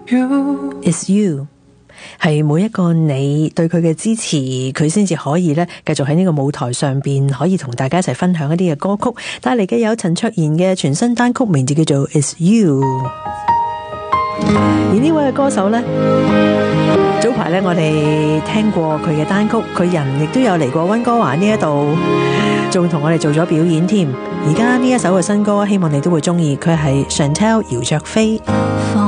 It's You， 係每一個你對佢嘅支持，佢先至可以咧繼續喺呢個舞台上邊可以同大家一齊分享一啲嘅歌曲。帶嚟嘅有陳卓賢嘅全新單曲，名字叫做 It's You。 而呢位嘅歌手呢，早排呢我哋聽過佢嘅單曲，佢人亦都有嚟過溫哥華呢一度，仲同我哋做咗表演添。而家呢一首嘅新歌，希望你都會中意，佢係 Chantel 姚焯菲。